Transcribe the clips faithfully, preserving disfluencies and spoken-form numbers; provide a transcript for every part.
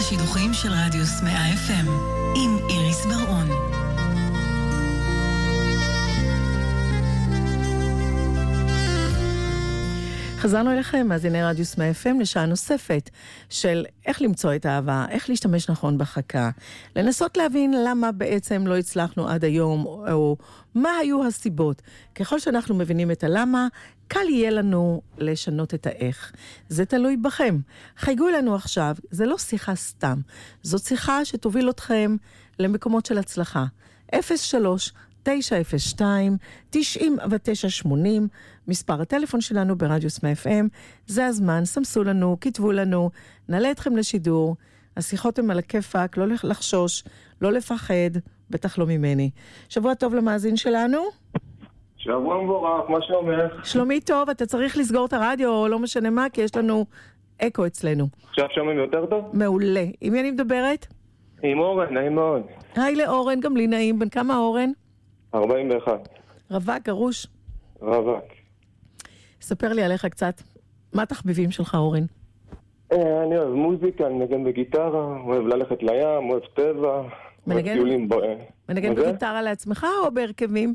השידוכים של רדיוס מאה אף אם עם איריס ברעון. חזרנו אליכם, מאזיני רדיוס מאה אף אם, לשעה נוספת של איך למצוא את האהבה, איך להשתמש נכון בחכה, לנסות להבין למה בעצם לא הצלחנו עד היום, או מה היו הסיבות. ככל שאנחנו מבינים את הלמה, קל יהיה לנו לשנות את האיך. זה תלוי בכם. חייגו אלינו עכשיו, זה לא שיחה סתם, זאת שיחה שתוביל אתכם למקומות של הצלחה. אפס שלוש תשע אפס שתיים תשעים ותשע שמונים, מספר הטלפון שלנו ברדיוס מאה אף אם. זה הזמן, סמסו לנו, כתבו לנו, נעלה אתכם לשידור. השיחות הן על הכיפק, לא לחשוש, לא לפחד, בטח לא ממני. שבוע טוב למאזין שלנו. שבוע מבורך, מה שלומך? שלומי טוב, אתה צריך לסגור את הרדיו או לא משנה מה, כי יש לנו אקו אצלנו. עכשיו שומעים יותר טוב? מעולה. עם מי אני מדברת? עם אורן, נעים מאוד. היי לאורן, גם לי נעים. בן כמה אורן? ארבעים ואחת. רווק, גרוש? רווק. ספר לי עליך קצת. מה התחביבים שלך, אורן? אני אוהב מוזיקה, אני מנגן בגיטרה, אוהב ללכת לים, אוהב טבע, אוהב טיולים. מנגן בגיטרה לעצמך או בהרכבים?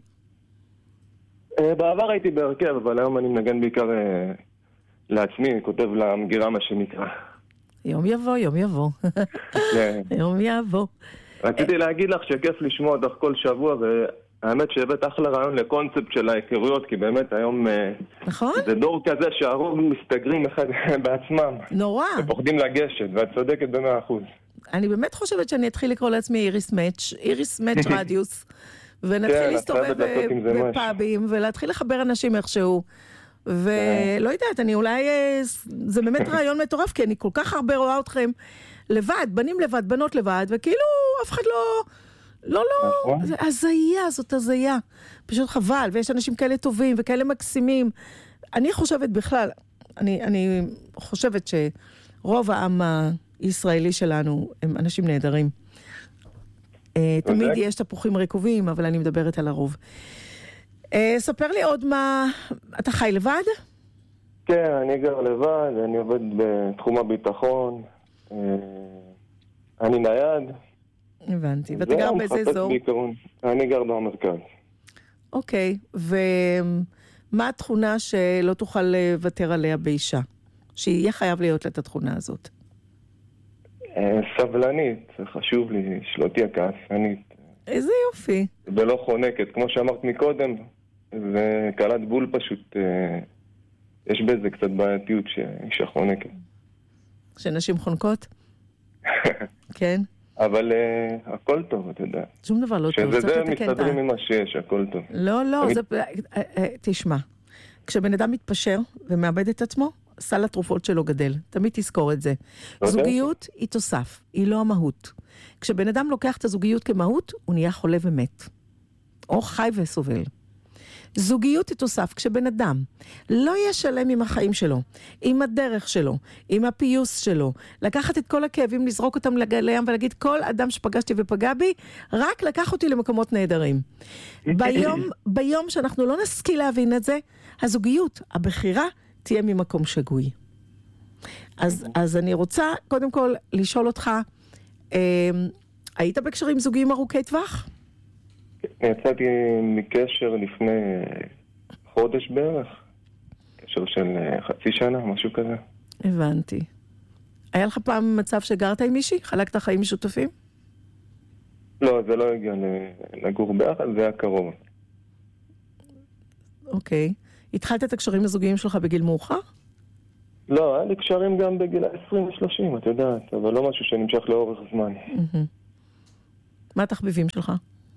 בעבר הייתי בהרכב, אבל היום אני מנגן בעיקר לעצמי, אני כותב למגירה מה שנקרא. יום יבוא, יום יבוא. יום יבוא. רציתי להגיד לך שכיף לשמוע אותך כל שבוע, והאמת שהבאת אחלה רעיון לקונספט של ההיכרויות, כי באמת היום נכון? זה דור כזה שהרוב מסתגרים אחד בעצמם. נורא. ופוחדים לגשת, ואת צודקת במאה אחוז. אני באמת חושבת שאני אתחיל לקרוא לעצמי איריס מאץ', איריס מאץ' רדיוס, ונתחיל להסתובב בפאבים, ולהתחיל לחבר אנשים איכשהו. ולא יודעת, אני אולי, זה באמת רעיון מטורף, כי אני כל כך הרבה רואה אתכם לבד, בנים לבד, בנות לבד, וכאילו אף אחד לא, לא, לא, זה הזיה, זאת הזיה. פשוט חבל, ויש אנשים כאלה טובים וכאלה מקסימים. אני חושבת בכלל, אני, אני חושבת שרוב העם הישראלי שלנו הם אנשים נהדרים. תמיד יש תפוחים רקובים, אבל אני מדברת על הרוב. ספר לי עוד מה, אתה חי לבד? כן, אני גר לבד, אני עובד בתחום הביטחון, אני נייד. הבנתי, ואתה גר באיזה אזור? אני גר במרכז. אוקיי, ומה התכונה שלא תוכל לוותר עליה באישה? שיהיה חייב להיות את התכונה הזאת. סבלנית, זה חשוב לי, שלא תהיה כעסנית. איזה יופי. ולא חונקת, כמו שאמרת מקודם, זה קלת בול פשוט, יש בזה קצת בעייתיות שאישה חונקת. שנשים חונקות? כן. אבל uh, הכל טוב, אתה יודע. שום דבר לא טוב. שזה מסתדרים ממה שיש, הכל טוב. לא, לא, זה... תשמע, כשבן אדם מתפשר ומאבד את עצמו, סל התרופות שלו גדל. תמיד תזכור את זה. זוגיות היא תוסף, היא לא המהות. כשבן אדם לוקח את הזוגיות כמהות, הוא נהיה חולה ומת. או חי וסובל. זוגיות היא תוסף כשבן אדם לא יהיה שלם עם החיים שלו, עם הדרך שלו, עם הפיוס שלו, לקחת את כל הכאבים, לזרוק אותם לים ולהגיד כל אדם שפגשתי ופגע בי, רק לקח אותי למקומות נהדרים. ביום, ביום שאנחנו לא נשכיל להבין את זה, הזוגיות, הבחירה, תהיה ממקום שגוי. אז, אז אני רוצה קודם כל לשאול אותך, אה, היית בקשרים זוגיים ארוכי טווח? יצאתי מקשר לפני חודש בערך, קשר של חצי שנה, משהו כזה. הבנתי. היה לך פעם מצב שגרת עם מישהי? חלקת חיים משותפים? לא, זה לא הגיע לגור ביחד, זה היה קרוב. אוקיי. התחלת את הקשרים הזוגיים שלך בגיל מאוחר? לא, היה לי קשרים גם בגיל עשרים ושלושים, את יודעת, אבל לא משהו שנמשך לאורך זמן. מה התחביבים שלך?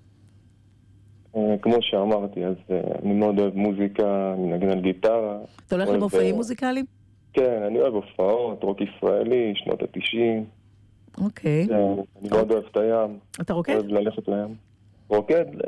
כמו שאמרתי, אז אני מאוד אוהב מוזיקה, אני מנגן על גיטרה. אתה הולך למופעים מוזיקליים? כן, אני אוהב הופעות, רוק ישראלי, שנות התשעים. אוקיי. אני מאוד אוהב את הים. אתה רוקד? אוהב ללכת לים. רוקד,